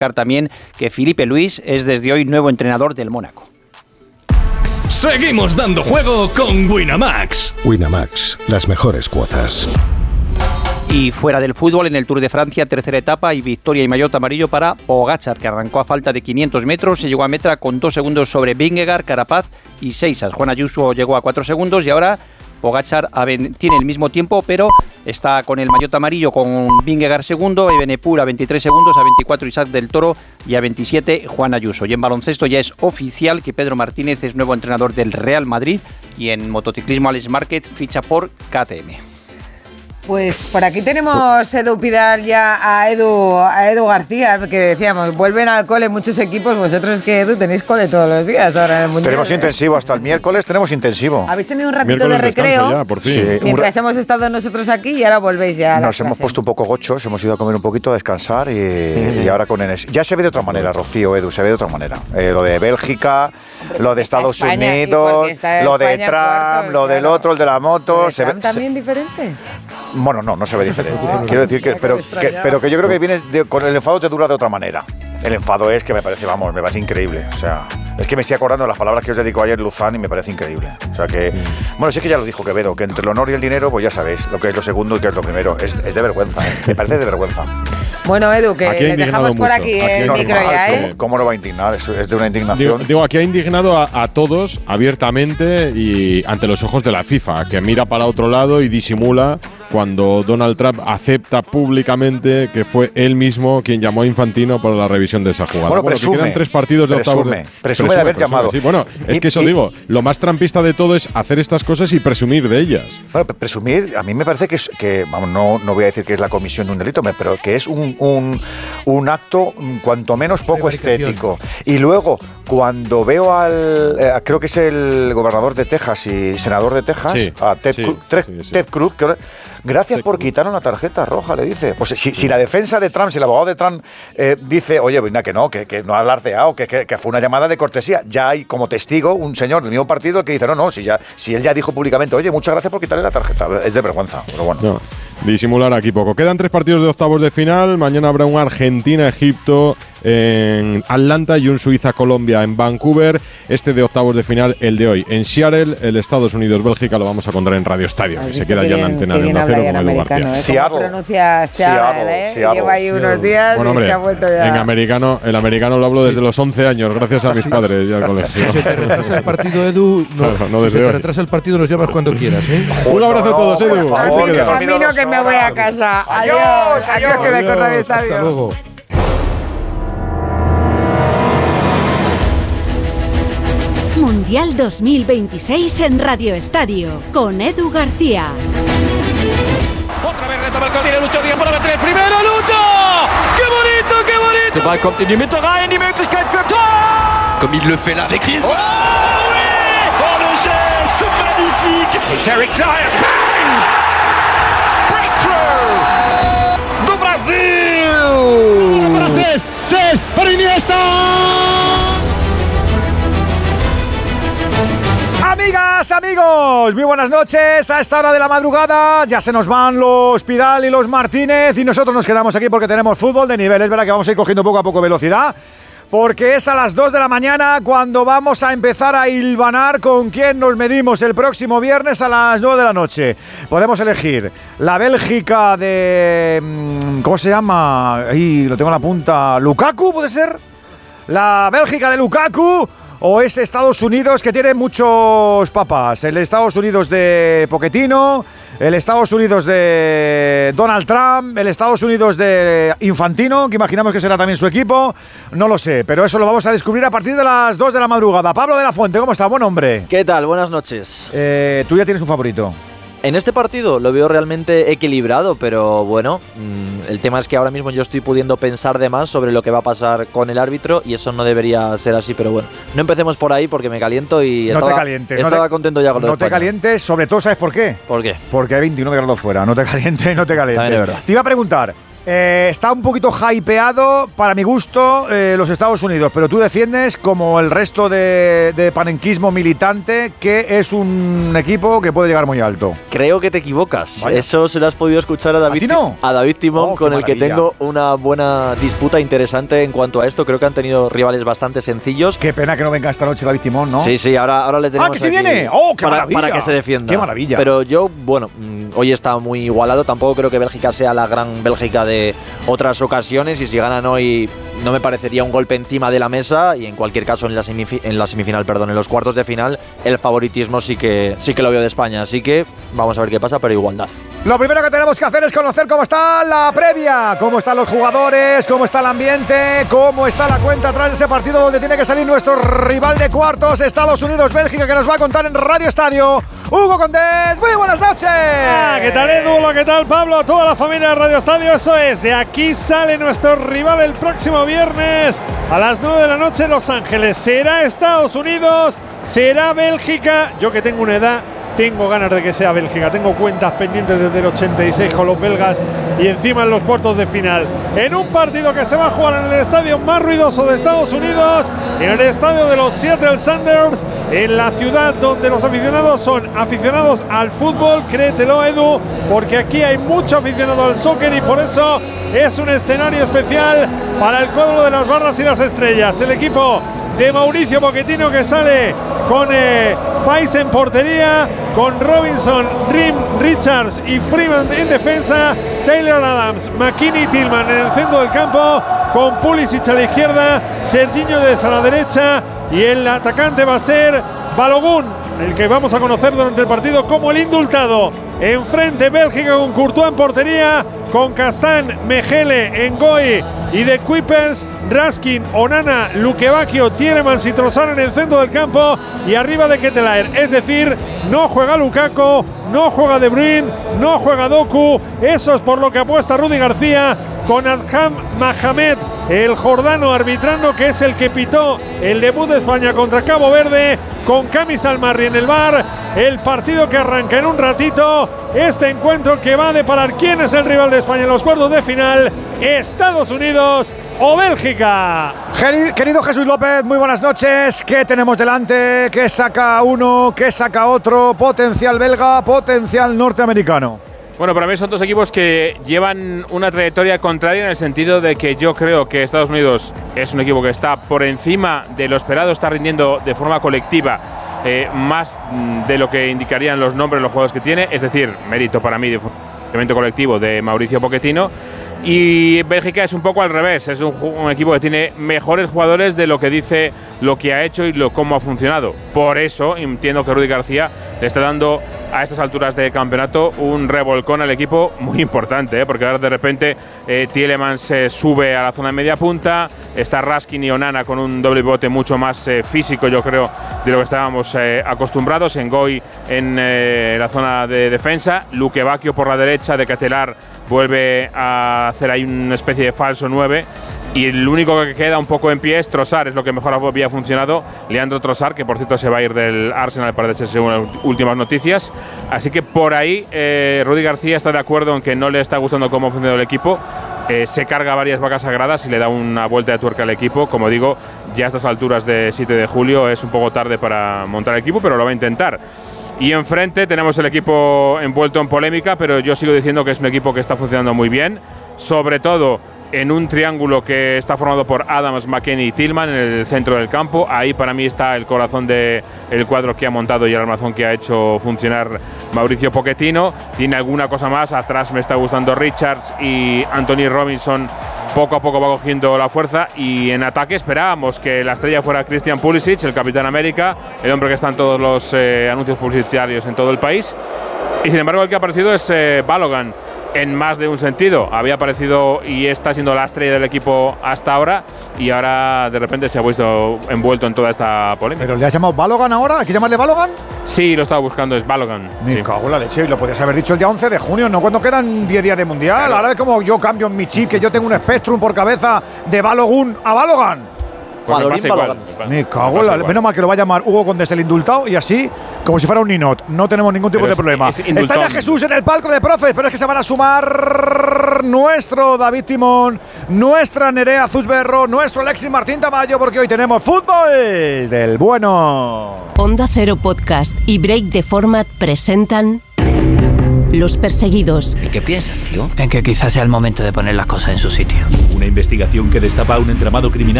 también que Filipe Luis es desde hoy nuevo entrenador del Mónaco. Seguimos dando juego con Winamax. Winamax, las mejores cuotas. Y fuera del fútbol, en el Tour de Francia, tercera etapa y victoria y maillot amarillo para Pogačar, que arrancó a falta de 500 metros, se llegó a meta con 2 segundos sobre Vingegaard, Carapaz y Seixas. Juan Ayuso llegó a 4 segundos y ahora Pogačar tiene el mismo tiempo, pero está con el maillot amarillo con Vingegaard segundo, Evenepoel a 23 segundos, a 24 Isaac del Toro y a 27 Juan Ayuso. Y en baloncesto ya es oficial que Pedro Martínez es nuevo entrenador del Real Madrid y en motociclismo Alex Márquez ficha por KTM. Pues por aquí tenemos Edu Pidal ya a Edu García, que decíamos, vuelven al cole muchos equipos, vosotros es que Edu tenéis cole todos los días ahora en el Mundial. Tenemos intensivo, hasta el miércoles tenemos intensivo. Habéis tenido un ratito de recreo, ya, por fin. Sí, mientras hemos estado nosotros aquí y ahora volvéis ya a Nos hemos puesto un poco gochos, hemos ido a comer un poquito, a descansar y ahora con Enes. Ya se ve de otra manera, Rocío, Edu, se ve de otra manera. Lo de Bélgica, lo de Estados Unidos, lo de Trump, lo del otro, el de la moto. ¿Se ve también diferente? Bueno, no se ve diferente. Quiero decir pero que yo creo que viene con el enfado te dura de otra manera. El enfado es que me parece increíble. O sea, es que me estoy acordando de las palabras que os dedicó ayer Luzán y me parece increíble. O sea que, bueno, sí que ya lo dijo Quevedo, que entre el honor y el dinero, pues ya sabéis lo que es lo segundo y que es lo primero. Es de vergüenza, me parece de vergüenza. Bueno, Edu, que le dejamos por aquí el micro ya, ¿eh? ¿Cómo no va a indignar? Es de una indignación. Digo, aquí ha indignado a todos abiertamente y ante los ojos de la FIFA, que mira para otro lado y disimula cuando Donald Trump acepta públicamente que fue él mismo quien llamó a Infantino para la revisión de esa jugada. Bueno, presume, que quedan 3 partidos de octavos. Presume de haber llamado. Sí, bueno, es que eso digo, lo más trumpista de todo es hacer estas cosas y presumir de ellas. Bueno, presumir, a mí me parece que vamos, no voy a decir que es la comisión de un delito, pero que es un acto cuanto menos poco estético. Y luego, cuando veo creo que es el gobernador de Texas y senador de Texas, a Ted Cruz, que gracias por quitarnos la tarjeta roja, le dice. Pues si la defensa de Trump, si el abogado de Trump dice, oye, que no ha alardeado, que fue una llamada de cortesía, ya hay como testigo un señor del mismo partido el que dice, si él ya dijo públicamente, oye, muchas gracias por quitarle la tarjeta. Es de vergüenza, pero bueno. No, disimular aquí poco. Quedan 3 partidos de octavos de final. Mañana habrá un Argentina-Egipto en Atlanta y un Suiza-Colombia en Vancouver. Este de octavos de final, el de hoy en Seattle, el Estados Unidos-Bélgica lo vamos a contar en Radio Estadio, que se queda ya en la antena de Onda Cero con Edu García. Seattle. Pronuncia Seattle. Lleva ahí unos días y se ha vuelto ya. El americano lo hablo desde los 11 años, gracias a mis padres ya al colegio. Si te retrasa el partido, Edu, si te retrasa el partido nos llamas cuando quieras, ¿eh? Un abrazo a todos, Edu. Por favor, camino que me voy a casa. Adiós, que me con Radio Estadio. Hasta luego. Mundial 2026 en Radio Estadio con Edu García. Otra vez retoma el tiene Lucho Díaz para meter el primero. ¡Lucho! ¡Qué bonito, qué bonito! Der Ball kommt in die Mitte rein, die Möglichkeit für Tor! Comme il le fait là avec Griezmann. Oh oui! Oh le geste magnifique! It's Eric Dyer. Bang! Breakthrough! Do Brasil! Para Cés, para Iniesta. Amigas, amigos, muy buenas noches. A esta hora de la madrugada ya se nos van los Pidal y los Martínez y nosotros nos quedamos aquí porque tenemos fútbol de nivel. Es verdad que vamos a ir cogiendo poco a poco velocidad porque es a las 2 de la mañana cuando vamos a empezar a hilvanar con quién nos medimos el próximo viernes a las 9 de la noche. Podemos elegir la Bélgica de... ¿cómo se llama? Ahí lo tengo en la punta. ¿Lukaku puede ser? La Bélgica de Lukaku... ¿O es Estados Unidos que tiene muchos papas? El Estados Unidos de Pochettino, el Estados Unidos de Donald Trump, el Estados Unidos de Infantino, que imaginamos que será también su equipo. No lo sé, pero eso lo vamos a descubrir a partir de las 2 de la madrugada. Pablo de la Fuente, ¿cómo está? Buen hombre. ¿Qué tal? Buenas noches. Tú ya tienes un favorito. En este partido lo veo realmente equilibrado, pero bueno, el tema es que ahora mismo yo estoy pudiendo pensar de más sobre lo que va a pasar con el árbitro y eso no debería ser así, pero bueno, no empecemos por ahí porque me caliento y estaba contento ya con lo de España. No te calientes, sobre todo, ¿sabes por qué? ¿Por qué? Porque hay 29 grados fuera, no te calientes. También es verdad. Te iba a preguntar, Está un poquito hypeado, para mi gusto, los Estados Unidos, pero tú defiendes, como el resto de panenquismo militante, que es un equipo que puede llegar muy alto. Creo que te equivocas. Vaya. Eso se lo has podido escuchar a David, a David Timón, con el que tengo una buena disputa interesante en cuanto a esto. Creo que han tenido rivales bastante sencillos. Qué pena que no venga esta noche David Timón, ¿no? Sí, ahora le tenemos ¡Ah, que sí viene! ¡Oh, qué maravilla! Para que se defienda. ¡Qué maravilla! Pero yo, bueno, hoy está muy igualado. Tampoco creo que Bélgica sea la gran Bélgica de otras ocasiones, y si ganan hoy no me parecería un golpe encima de la mesa, y en cualquier caso en la semifinal, en los cuartos de final, el favoritismo sí que lo veo de España, así que vamos a ver qué pasa, pero igualdad. Lo primero que tenemos que hacer es conocer cómo está la previa, cómo están los jugadores, cómo está el ambiente, cómo está la cuenta atrás de ese partido donde tiene que salir nuestro rival de cuartos, Estados Unidos-Bélgica, que nos va a contar en Radio Estadio Hugo Condés. Muy buenas noches. ¿Qué tal, Edu? ¿Qué tal, Pablo? Toda la familia de Radio Estadio, eso es. De aquí sale nuestro rival el próximo viernes a las 9 de la noche en Los Ángeles. ¿Será Estados Unidos? ¿Será Bélgica? Yo, que tengo una edad, tengo ganas de que sea Bélgica. Tengo cuentas pendientes desde el 86 con los belgas, y encima en los cuartos de final. En un partido que se va a jugar en el estadio más ruidoso de Estados Unidos, en el estadio de los Seattle Sounders, en la ciudad donde los aficionados son aficionados al fútbol, créetelo, Edu, porque aquí hay mucho aficionado al soccer, y por eso es un escenario especial para el cuadro de las barras y las estrellas. El equipo de Mauricio Pochettino, que sale con Fais en portería, con Robinson, Rim, Richards y Freeman en defensa, Taylor Adams, McKinney y Tillman en el centro del campo, con Pulisic a la izquierda, Serginho Dest a la derecha, y el atacante va a ser Balogun, el que vamos a conocer durante el partido como el indultado. Enfrente Bélgica con Courtois en portería, con Castán, Mejele, Ngoy y De Kuipers, Raskin, Onana, Lukebakio, Tielemans y Trossard en el centro del campo, y arriba de Ketelaere. Es decir, no juega Lukaku, no juega De Bruyne, no juega Doku. Eso es por lo que apuesta Rudy García, con Adham Mahamed, el jordano, arbitrando, que es el que pitó el debut de España contra Cabo Verde, con Cami Salmarri en el bar. El partido que arranca en un ratito, este encuentro que va a deparar quién es el rival de España en los cuartos de final, Estados Unidos o Bélgica. Querido Jesús López, muy buenas noches. ¿Qué tenemos delante? ¿Qué saca uno? ¿Qué saca otro? Potencial belga, potencial norteamericano. Bueno, para mí son dos equipos que llevan una trayectoria contraria, en el sentido de que yo creo que Estados Unidos es un equipo que está por encima de lo esperado, está rindiendo de forma colectiva más de lo que indicarían los nombres de los jugadores que tiene, es decir, mérito para mí de funcionamiento colectivo de Mauricio Pochettino. Y Bélgica es un poco al revés, es un equipo que tiene mejores jugadores de lo que dice, lo que ha hecho y cómo ha funcionado. Por eso entiendo que Rudy García le está dando a estas alturas de campeonato un revolcón al equipo muy importante, porque ahora de repente Tielemans sube a la zona de media punta, está Raskin y Onana con un doble pivote mucho más físico, yo creo, de lo que estábamos acostumbrados. Ngoy en la zona de defensa, Lukebakio por la derecha, de Ketelaere vuelve a hacer ahí una especie de falso 9, y el único que queda un poco en pie es Trossard, es lo que mejor había funcionado, Leandro Trossard, que por cierto se va a ir del Arsenal, parece, según las últimas noticias. Así que por ahí Rudy García está de acuerdo en que no le está gustando cómo ha funcionado el equipo. Se carga varias vacas sagradas y le da una vuelta de tuerca al equipo. Como digo, ya a estas alturas de 7 de julio es un poco tarde para montar el equipo, pero lo va a intentar. Y enfrente tenemos el equipo envuelto en polémica, pero yo sigo diciendo que es un equipo que está funcionando muy bien, sobre todo en un triángulo que está formado por Adams, McKennie y Tillman en el centro del campo. Ahí para mí está el corazón del cuadro que ha montado y el armazón que ha hecho funcionar Mauricio Pochettino. Tiene alguna cosa más, atrás me está gustando Richards, y Anthony Robinson poco a poco va cogiendo la fuerza, y en ataque esperábamos que la estrella fuera Christian Pulisic, el Capitán América, el hombre que está en todos los anuncios publicitarios en todo el país. Y sin embargo el que ha aparecido es Balogun, en más de un sentido. Había aparecido y está siendo la estrella del equipo hasta ahora, y ahora de repente se ha visto envuelto en toda esta polémica. ¿Pero le has llamado Balogun ahora? ¿Hay que llamarle Balogun? Sí, lo estaba buscando, es Balogun. Me cago en la leche, y lo podías haber dicho el día 11 de junio, no cuando quedan 10 días de Mundial. Claro. Ahora es como yo cambio en mi chip, que yo tengo un Spectrum por cabeza de Balogun a Balogun. Falorín Balogan. Me cago en la... Menos mal que lo va a llamar Hugo Condés el indultado y así, como si fuera un ninot. No tenemos ningún tipo de problema. Está ya Jesús en el palco de profes, pero es que se van a sumar nuestro David Timón, nuestra Nerea Zuzberro, nuestro Alexis Martín Tamayo, porque hoy tenemos fútbol del bueno. Onda Cero Podcast y Break the Format presentan Los Perseguidos. ¿Y qué piensas, tío? En que quizás sea el momento de poner las cosas en su sitio. Una investigación que destapa un entramado criminal